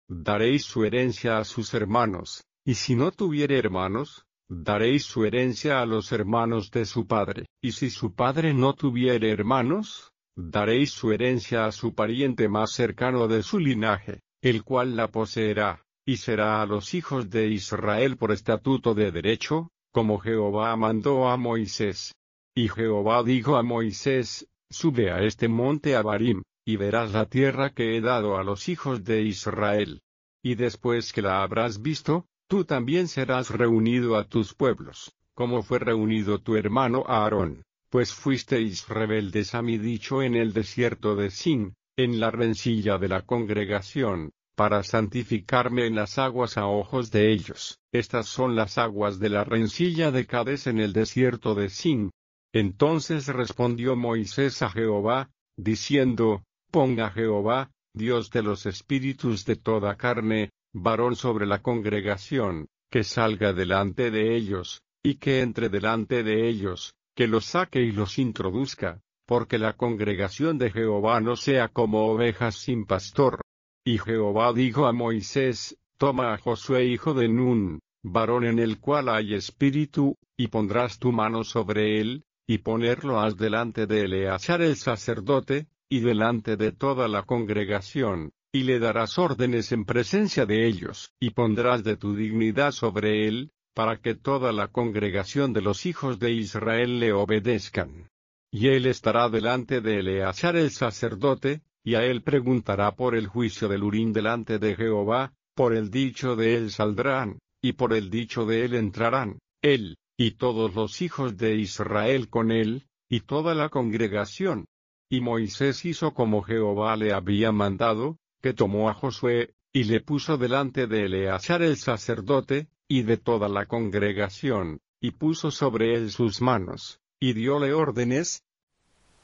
daréis su herencia a sus hermanos, y si no tuviere hermanos, daréis su herencia a los hermanos de su padre, y si su padre no tuviere hermanos, daréis su herencia a su pariente más cercano de su linaje, el cual la poseerá, y será a los hijos de Israel por estatuto de derecho, como Jehová mandó a Moisés. Y Jehová dijo a Moisés, sube a este monte Abarim, y verás la tierra que he dado a los hijos de Israel. Y después que la habrás visto, tú también serás reunido a tus pueblos, como fue reunido tu hermano Aarón, pues fuisteis rebeldes a mi dicho en el desierto de Sin, en la rencilla de la congregación, para santificarme en las aguas a ojos de ellos. Estas son las aguas de la rencilla de Cades en el desierto de Sin. Entonces respondió Moisés a Jehová, diciendo, ponga Jehová, Dios de los espíritus de toda carne, varón sobre la congregación, que salga delante de ellos, y que entre delante de ellos, que los saque y los introduzca, porque la congregación de Jehová no sea como ovejas sin pastor. Y Jehová dijo a Moisés, toma a Josué hijo de Nun, varón en el cual hay espíritu, y pondrás tu mano sobre él, y ponerlo has delante de Eleazar el sacerdote, y delante de toda la congregación, y le darás órdenes en presencia de ellos, y pondrás de tu dignidad sobre él, para que toda la congregación de los hijos de Israel le obedezcan. Y él estará delante de Eleazar el sacerdote, y a él preguntará por el juicio del Urim delante de Jehová, por el dicho de él saldrán, y por el dicho de él entrarán, él, y todos los hijos de Israel con él, y toda la congregación. Y Moisés hizo como Jehová le había mandado, que tomó a Josué, y le puso delante de Eleazar el sacerdote, y de toda la congregación, y puso sobre él sus manos, y dióle órdenes,